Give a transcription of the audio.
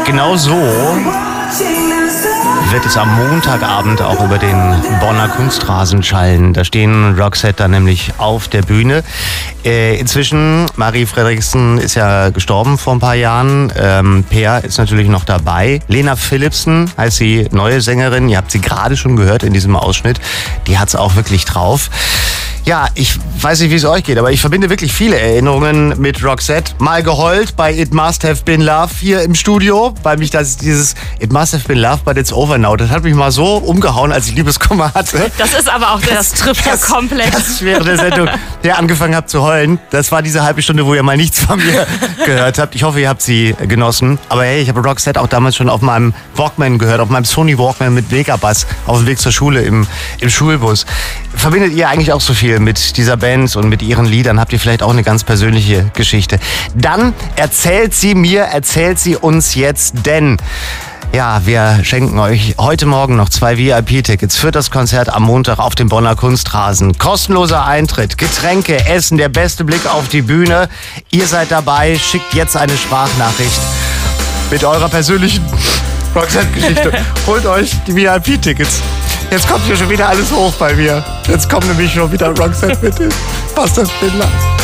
Genau so wird es am Montagabend auch über den Bonner Kunstrasen schallen. Da stehen Roxette dann nämlich auf der Bühne. Inzwischen, Marie Fredriksen ist ja gestorben vor ein paar Jahren. Peer ist natürlich noch dabei. Lena Philipsen heißt sie, neue Sängerin. Ihr habt sie gerade schon gehört in diesem Ausschnitt. Die hat's auch wirklich drauf. Ja, ich weiß nicht, wie es euch geht, aber ich verbinde wirklich viele Erinnerungen mit Roxette. Mal geheult bei It Must Have Been Love hier im Studio, weil mich dieses It Must Have Been Love, but it's over now, das hat mich mal so umgehauen, als ich Liebeskummer hatte. Das ist aber auch, das trifft ja komplett. Das ist während der Sendung, der angefangen hat zu heulen. Das war diese halbe Stunde, wo ihr mal nichts von mir gehört habt. Ich hoffe, ihr habt sie genossen. Aber hey, ich habe Roxette auch damals schon auf meinem Walkman gehört, auf meinem Sony Walkman mit Megabass auf dem Weg zur Schule im Schulbus. Verbindet ihr eigentlich auch so viel mit dieser Band und mit ihren Liedern? Habt ihr vielleicht auch eine ganz persönliche Geschichte? Dann erzählt sie uns jetzt, denn ja, wir schenken euch heute Morgen noch 2 VIP-Tickets für das Konzert am Montag auf dem Bonner Kunstrasen. Kostenloser Eintritt, Getränke, Essen, der beste Blick auf die Bühne. Ihr seid dabei, schickt jetzt eine Sprachnachricht mit eurer persönlichen Roxette-Geschichte. Holt euch die VIP-Tickets. Jetzt kommt hier schon wieder alles hoch bei mir. Jetzt kommt nämlich schon wieder Roxette mit dem Bastard Spindler.